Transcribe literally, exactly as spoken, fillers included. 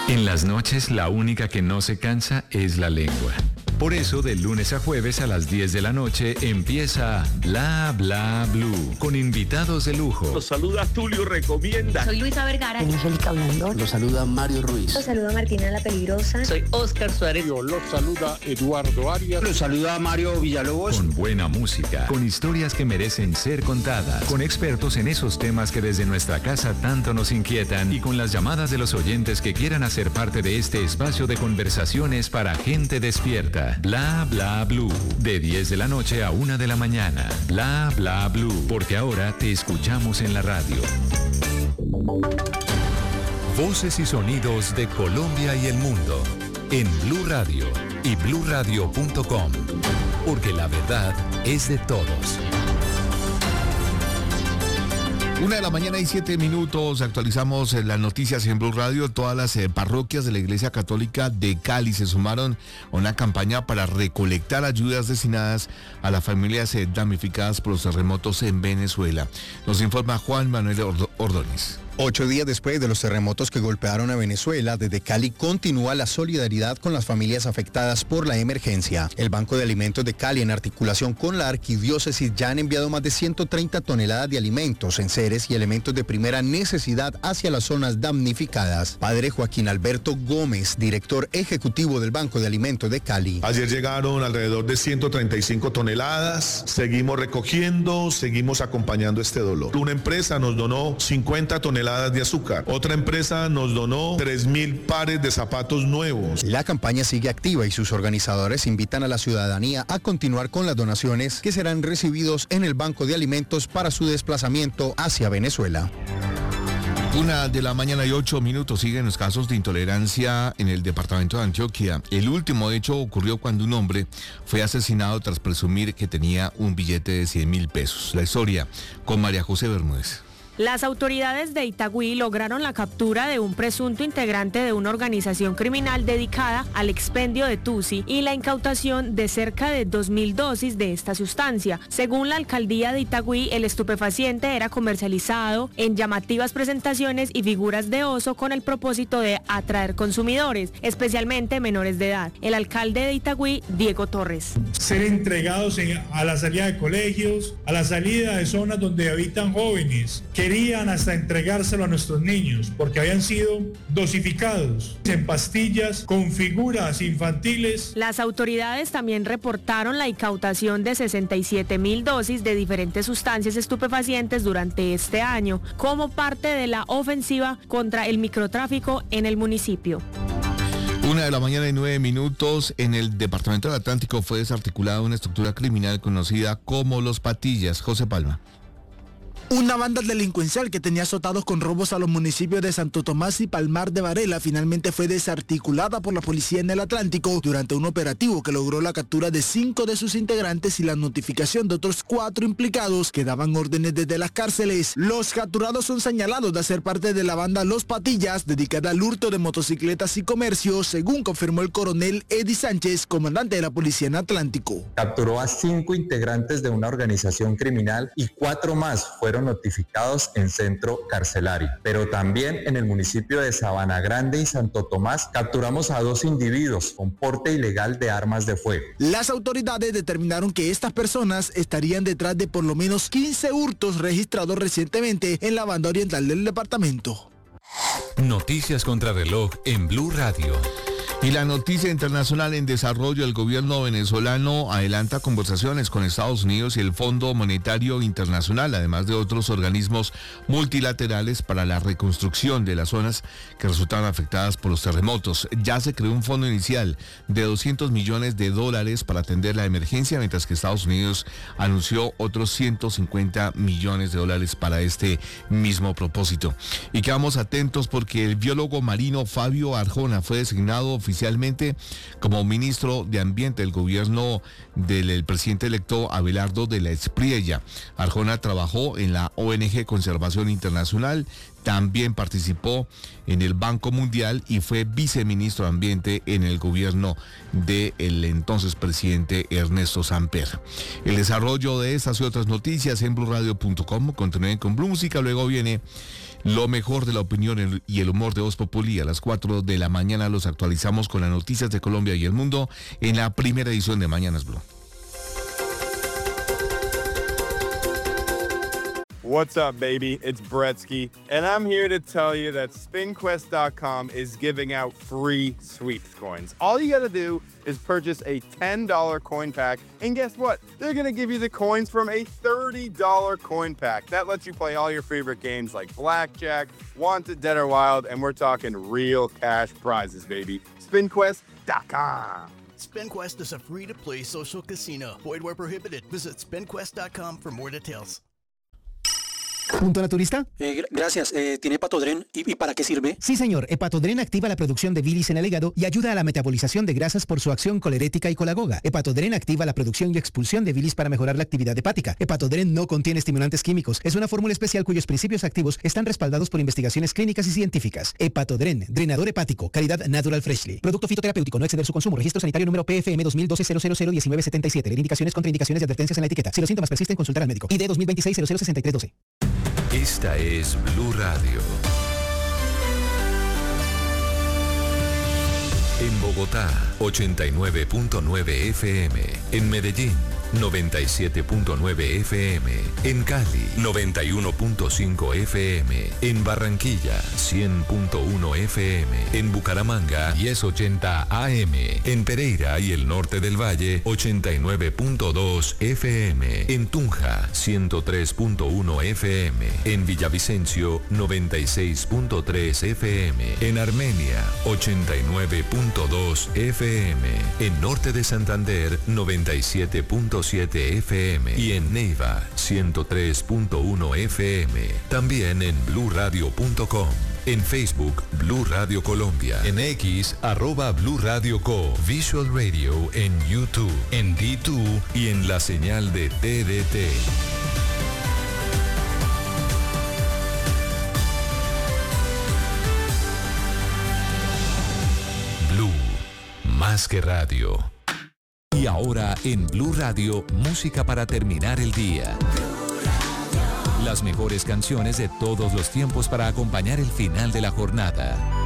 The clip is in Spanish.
En las noches, la única que no se cansa es la lengua. Por eso, de lunes a jueves a las diez de la noche empieza Bla Bla Blue, con invitados de lujo. Los saluda Tulio Recomienda. Soy Luisa Vergara. Soy Angélica Blandón. Los saluda Mario Ruiz. Los saluda Martina La Peligrosa. Soy Oscar Suárez. Los saluda Eduardo Arias. Los saluda Mario Villalobos. Con buena música, con historias que merecen ser contadas, con expertos en esos temas que desde nuestra casa tanto nos inquietan y con las llamadas de los oyentes que quieran hacer parte de este espacio de conversaciones para gente despierta. Bla Bla Blue, de diez de la noche a una de la mañana. Bla Bla Blue, porque ahora te escuchamos en la radio. Voces y sonidos de Colombia y el mundo en Blue Radio y blue radio punto com, porque la verdad es de todos. Una de la mañana y siete minutos, actualizamos eh, las noticias en Blue Radio. Todas las eh, parroquias de la Iglesia Católica de Cali se sumaron a una campaña para recolectar ayudas destinadas a las familias eh, damnificadas por los terremotos en Venezuela. Nos informa Juan Manuel Ordo- Ordóñez. Ocho días después de los terremotos que golpearon a Venezuela, desde Cali continúa la solidaridad con las familias afectadas por la emergencia. El Banco de Alimentos de Cali, en articulación con la Arquidiócesis, ya han enviado más de ciento treinta toneladas de alimentos, enseres y elementos de primera necesidad hacia las zonas damnificadas. Padre Joaquín Alberto Gómez, director ejecutivo del Banco de Alimentos de Cali. Ayer llegaron alrededor de ciento treinta y cinco toneladas. Seguimos recogiendo, seguimos acompañando este dolor. Una empresa nos donó cincuenta toneladas de azúcar. Otra empresa nos donó tres mil pares de zapatos nuevos. La campaña sigue activa y sus organizadores invitan a la ciudadanía a continuar con las donaciones que serán recibidos en el Banco de Alimentos para su desplazamiento hacia Venezuela. Una de la mañana y ocho minutos. Siguen los casos de intolerancia en el departamento de Antioquia. El último hecho ocurrió cuando un hombre fue asesinado tras presumir que tenía un billete de cien mil pesos. La historia con María José Bermúdez. Las autoridades de Itagüí lograron la captura de un presunto integrante de una organización criminal dedicada al expendio de tusi y la incautación de cerca de dos mil dosis de esta sustancia. Según la alcaldía de Itagüí, el estupefaciente era comercializado en llamativas presentaciones y figuras de oso con el propósito de atraer consumidores, especialmente menores de edad. El alcalde de Itagüí, Diego Torres. Ser entregados en, a la salida de colegios, a la salida de zonas donde habitan jóvenes, que querían hasta entregárselo a nuestros niños porque habían sido dosificados en pastillas con figuras infantiles. Las autoridades también reportaron la incautación de sesenta y siete mil dosis de diferentes sustancias estupefacientes durante este año, como parte de la ofensiva contra el microtráfico en el municipio. Una de la mañana y nueve minutos. En el departamento del Atlántico fue desarticulada una estructura criminal conocida como Los Patillas. José Palma. Una banda delincuencial que tenía azotados con robos a los municipios de Santo Tomás y Palmar de Varela finalmente fue desarticulada por la policía en el Atlántico durante un operativo que logró la captura de cinco de sus integrantes y la notificación de otros cuatro implicados que daban órdenes desde las cárceles. Los capturados son señalados de ser parte de la banda Los Patillas, dedicada al hurto de motocicletas y comercio, según confirmó el coronel Eddie Sánchez, comandante de la policía en Atlántico. Capturó a cinco integrantes de una organización criminal y cuatro más fueron notificados en centro carcelario. Pero también en el municipio de Sabana Grande y Santo Tomás capturamos a dos individuos con porte ilegal de armas de fuego. Las autoridades determinaron que estas personas estarían detrás de por lo menos quince hurtos registrados recientemente en la banda oriental del departamento. Noticias contra reloj en Blue Radio. Y la noticia internacional en desarrollo: el gobierno venezolano adelanta conversaciones con Estados Unidos y el Fondo Monetario Internacional, además de otros organismos multilaterales, para la reconstrucción de las zonas que resultaron afectadas por los terremotos. Ya se creó un fondo inicial de doscientos millones de dólares para atender la emergencia, mientras que Estados Unidos anunció otros ciento cincuenta millones de dólares para este mismo propósito. Y quedamos atentos porque el biólogo marino Fabio Arjona fue designado oficialmente como ministro de Ambiente del gobierno del el presidente electo Abelardo de la Espriella. Arjona trabajó en la O N G Conservación Internacional, También participó en el Banco Mundial y fue viceministro de Ambiente en el gobierno del entonces presidente Ernesto Samper. El desarrollo de estas y otras noticias en blue radio punto com. Continúen con Blue Música, luego viene lo mejor de la opinión y el humor de Voz Populi. A las cuatro de la mañana los actualizamos con las noticias de Colombia y el mundo en la primera edición de Mañanas Blue. What's up, baby? It's Bretsky, and I'm here to tell you that spin quest dot com is giving out free sweeps coins. All you gotta do is purchase a ten dollar coin pack, and guess what? They're gonna give you the coins from a thirty dollar coin pack. That lets you play all your favorite games like Blackjack, Wanted, Dead or Wild, and we're talking real cash prizes, baby. spin quest dot com. SpinQuest is a free-to-play social casino. Void where prohibited. Visit spin quest dot com for more details. ¿Punto naturista? Eh, gracias. Eh, ¿Tiene Hepatodren? ¿Y, ¿Y para qué sirve? Sí, señor. Hepatodren activa la producción de bilis en el hígado y ayuda a la metabolización de grasas por su acción colerética y colagoga. Hepatodren activa la producción y expulsión de bilis para mejorar la actividad hepática. Hepatodren no contiene estimulantes químicos. Es una fórmula especial cuyos principios activos están respaldados por investigaciones clínicas y científicas. Hepatodren, drenador hepático, calidad Natural Freshly. Producto fitoterapéutico, no exceder su consumo. Registro sanitario número P F M dos mil doce cero cero cero diecinueve setenta y siete. Leer indicaciones, contraindicaciones y advertencias en la etiqueta. Si los síntomas persisten, consultar al médico. I D dos mil veintiséis cero cero sesenta y tres doce. Esta es Blue Radio. En Bogotá, ochenta y nueve punto nueve F M. En Medellín, noventa y siete punto nueve F M. En Cali, noventa y uno punto cinco F M. En Barranquilla, cien punto uno F M. En Bucaramanga, diez ochenta A M. En Pereira y el norte del Valle, ochenta y nueve punto dos F M. En Tunja, ciento tres punto uno F M. En Villavicencio, noventa y seis punto tres F M. En Armenia, ochenta y nueve punto dos F M. En Norte de Santander, noventa y siete punto siete F M. Y en Neiva, ciento tres punto uno F M. También en blue radio punto com. En Facebook, Blue Radio Colombia. En X, arroba Blue Radio Co. Visual Radio en YouTube, en D dos y en la señal de T D T. Blue, más que radio. Y ahora en Blue Radio, música para terminar el día. Las mejores canciones de todos los tiempos para acompañar el final de la jornada.